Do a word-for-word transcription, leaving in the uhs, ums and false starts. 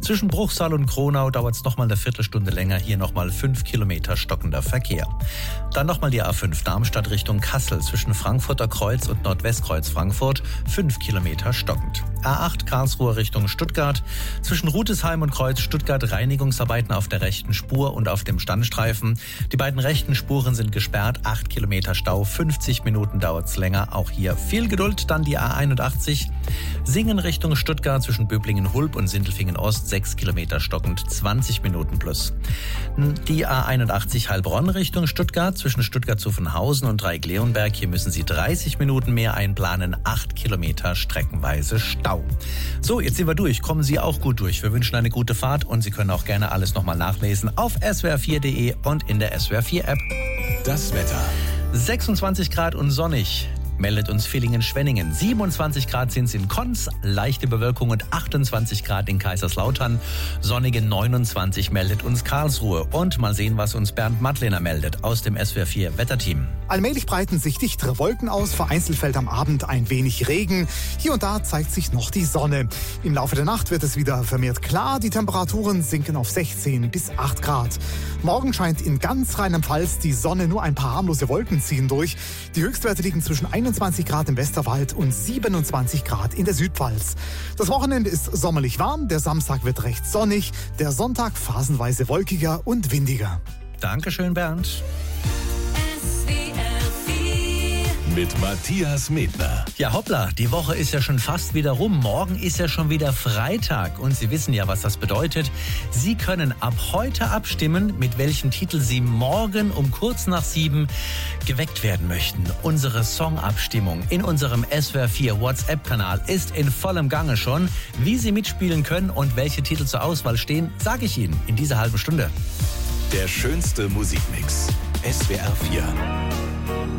Zwischen Bruchsal und Kronau dauert es nochmal eine Viertelstunde länger. Hier nochmal fünf Kilometer stockender Verkehr. Dann nochmal die A fünf Darmstadt Richtung Kassel zwischen Frankfurter Kreuz und Nordwestkreuz Frankfurt. fünf Kilometer stockend. A acht Karlsruhe Richtung Stuttgart. Zwischen Rutesheim und Kreuz Stuttgart Reinigungsarbeiten auf der rechten Spur und auf dem Standstreifen. Die beiden rechten Spuren sind gesperrt. acht Kilometer Stau. fünfzig Minuten dauert es länger. Auch hier viel Geduld. Dann die A einundachtzig. Singen Richtung Stuttgart zwischen Böblingen-Hulb und Sindelfingen-Ost. sechs Kilometer stockend. zwanzig Minuten plus. Die A einundachtzig Heilbronn Richtung Stuttgart zwischen Stuttgart-Zuffenhausen und Dreieck-Leonberg. Hier müssen Sie dreißig Minuten mehr einplanen. acht Kilometer streckenweise Stau. So, jetzt sind wir durch. Kommen Sie auch gut durch. Wir wünschen eine gute Fahrt und Sie können auch gerne alles nochmal nachlesen auf S W R vier punkt de und in der S W R vier App. Das Wetter. sechsundzwanzig Grad und sonnig. Meldet uns Villingen-Schwenningen. siebenundzwanzig Grad sind es in Konz, leichte Bewölkung und achtundzwanzig Grad in Kaiserslautern. Sonnige neunundzwanzig meldet uns Karlsruhe. Und mal sehen, was uns Bernd Madlener meldet aus dem S W R vier Wetterteam. Allmählich breiten sich dichtere Wolken aus, vereinzelt fällt am Abend ein wenig Regen. Hier und da zeigt sich noch die Sonne. Im Laufe der Nacht wird es wieder vermehrt klar. Die Temperaturen sinken auf sechzehn bis acht Grad. Morgen scheint in ganz Rheinland-Pfalz die Sonne, nur ein paar harmlose Wolken ziehen durch. Die Höchstwerte liegen zwischen einundzwanzig Grad im Westerwald und siebenundzwanzig Grad in der Südpfalz. Das Wochenende ist sommerlich warm, der Samstag wird recht sonnig, der Sonntag phasenweise wolkiger und windiger. Dankeschön, Bernd. Mit Matthias Medner. Ja, hoppla, die Woche ist ja schon fast wieder rum. Morgen ist ja schon wieder Freitag. Und Sie wissen ja, was das bedeutet. Sie können ab heute abstimmen, mit welchem Titel Sie morgen um kurz nach sieben geweckt werden möchten. Unsere Songabstimmung in unserem S W R vier WhatsApp-Kanal ist in vollem Gange schon. Wie Sie mitspielen können und welche Titel zur Auswahl stehen, sage ich Ihnen in dieser halben Stunde. Der schönste Musikmix. S W R vier.